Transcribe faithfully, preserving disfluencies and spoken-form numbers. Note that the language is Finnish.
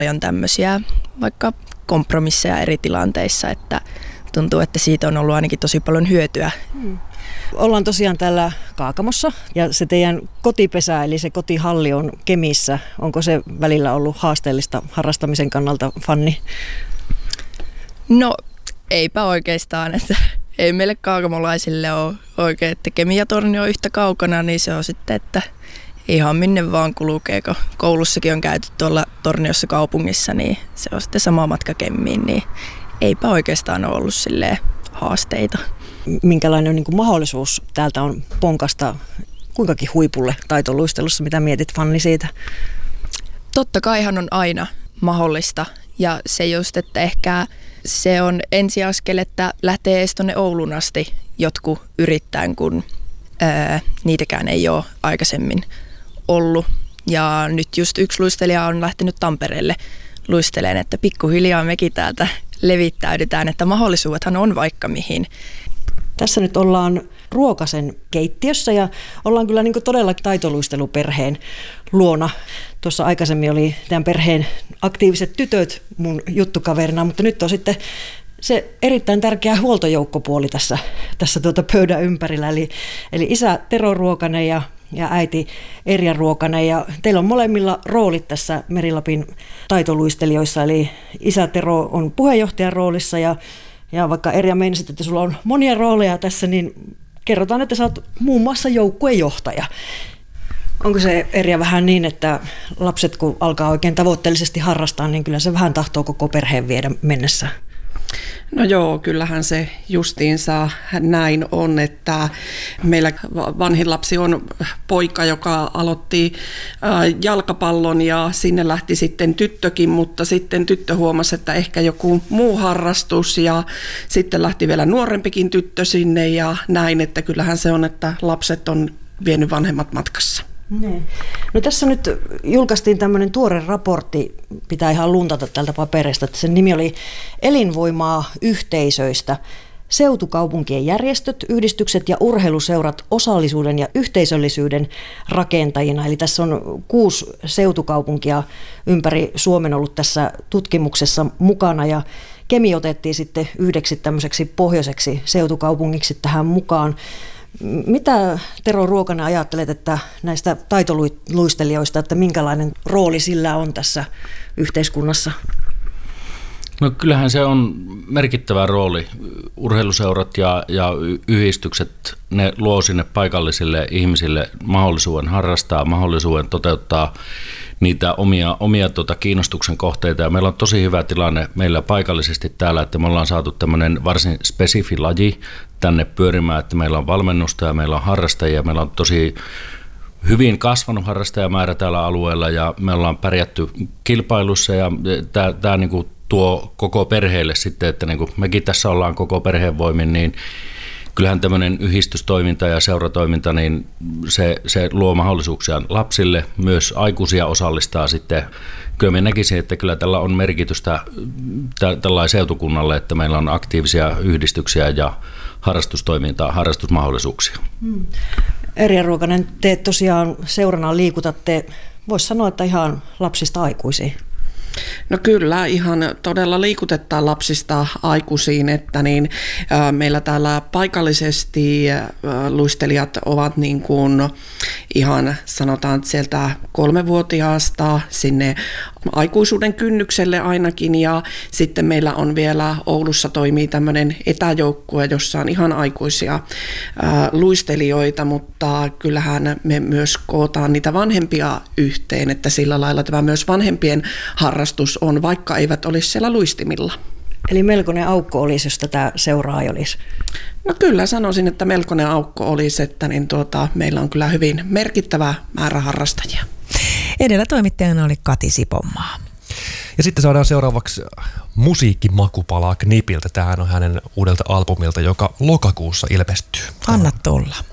paljon tämmöisiä vaikka kompromisseja eri tilanteissa, että tuntuu, että siitä on ollut ainakin tosi paljon hyötyä. Hmm. Ollaan tosiaan täällä Kaakamossa ja se teidän kotipesä eli se kotihalli on Kemissä. Onko se välillä ollut haasteellista harrastamisen kannalta, Fanni? No eipä oikeastaan, että ei meille kaakamolaisille ole oikein, että Kemijatorni on yhtä kaukana, niin se on sitten, että ihan minne vaan kulkee, kun koulussakin on käyty tuolla Torniossa kaupungissa, niin se on sitten sama matka Kemiin, niin eipä oikeastaan ole ollut silleen haasteita. Minkälainen niin kuin mahdollisuus täältä on ponkasta kuinkakin huipulle taitoluistelussa? Mitä mietit, Fanni, siitä? Totta kaihan on aina mahdollista ja se just, että ehkä se on ensiaskel, että lähtee edes tuonne Oulun asti jotkut yrittäen, kun ää, niitäkään ei ole aikaisemmin ollut. Ja nyt just yksi luistelija on lähtenyt Tampereelle luisteleen, että pikkuhiljaa mekin täältä levittäydytään, että mahdollisuudethan on vaikka mihin. Tässä nyt ollaan Ruokasen keittiössä ja ollaan kyllä niin kuin todella taitoluisteluperheen luona. Tuossa aikaisemmin oli tämän perheen aktiiviset tytöt mun juttukaverina, mutta nyt on sitten se erittäin tärkeä huoltojoukkopuoli tässä, tässä tuota pöydän ympärillä. Eli, eli isä Tero Ruokanen ja, ja äiti Erja Ruokanen. Ja teillä on molemmilla roolit tässä Meri-Lapin taitoluistelijoissa. Eli isä Tero on puheenjohtajan roolissa ja Ja vaikka Erja meinasit, että sulla on monia rooleja tässä, niin kerrotaan, että sä oot muun muassa joukkuejohtaja. Onko se, Erja, vähän niin, että lapset kun alkaa oikein tavoitteellisesti harrastaa, niin kyllä se vähän tahtoo koko perheen viedä mennessä? No joo, kyllähän se justiinsa näin on, että meillä vanhin lapsi on poika, joka aloitti jalkapallon ja sinne lähti sitten tyttökin, mutta sitten tyttö huomasi, että ehkä joku muu harrastus ja sitten lähti vielä nuorempikin tyttö sinne ja näin, että kyllähän se on, että lapset on vienyt vanhemmat matkassa. Ne. No tässä nyt julkaistiin tämmöinen tuore raportti, pitää ihan luntata tältä paperista, että sen nimi oli Elinvoimaa yhteisöistä. Seutukaupunkien järjestöt, yhdistykset ja urheiluseurat osallisuuden ja yhteisöllisyyden rakentajina. Eli tässä on kuusi seutukaupunkia ympäri Suomen ollut tässä tutkimuksessa mukana ja Kemi otettiin sitten yhdeksi tämmöiseksi pohjoiseksi seutukaupungiksi tähän mukaan. Mitä, Tero Ruokanen, ajattelet, että näistä taitoluistelijoista, että minkälainen rooli sillä on tässä yhteiskunnassa? No kyllähän se on merkittävä rooli. Urheiluseurat ja, ja yhdistykset, ne luo sinne paikallisille ihmisille mahdollisuuden harrastaa, mahdollisuuden toteuttaa niitä omia, omia tuota kiinnostuksen kohteita. Ja meillä on tosi hyvä tilanne meillä paikallisesti täällä, että me ollaan saatu tämmöinen varsin spesifi laji tänne pyörimään, että meillä on valmennusta ja meillä on harrastajia. Meillä on tosi hyvin kasvanut harrastajamäärä täällä alueella ja me ollaan pärjätty kilpailussa ja tämä, tämä niin kuin tuo koko perheelle sitten, että niin kuin mekin tässä ollaan koko perheen voimin, niin kyllähän tämmöinen yhdistystoiminta ja seuratoiminta, niin se, se luo mahdollisuuksia lapsille, myös aikuisia osallistaa sitten. Kyllä minä näkisin, että kyllä tällä on merkitystä tällainen seutukunnalle, että meillä on aktiivisia yhdistyksiä ja harrastustoimintaa, harrastusmahdollisuuksia. Hmm. Erja Ruokanen, te tosiaan seurana liikutatte, voisi sanoa, että ihan lapsista aikuisiin. No kyllä, ihan todella liikutetaan lapsista aikuisiin, että niin, ä, meillä täällä paikallisesti ä, luistelijat ovat niin kuin ihan sanotaan sieltä kolmevuotiaasta sinne aikuisuuden kynnykselle ainakin ja sitten meillä on vielä Oulussa toimii tämmöinen etäjoukkue, jossa on ihan aikuisia ä, luistelijoita, mutta kyllähän me myös kootaan niitä vanhempia yhteen, että sillä lailla tämä myös vanhempien harrastus on, vaikka eivät olisi siellä luistimilla. Eli melkoinen aukko olisi, jos tätä seuraa ei olisi? No kyllä sanoisin, että melkoinen aukko olisi, että niin tuota, meillä on kyllä hyvin merkittävä määrä harrastajia. Edellä toimittajana oli Kati Siponmaa. Ja sitten saadaan seuraavaksi musiikkimakupalaa Knipiltä. Tämähän on hänen uudelta albumilta, joka lokakuussa ilmestyy. Anna tulla.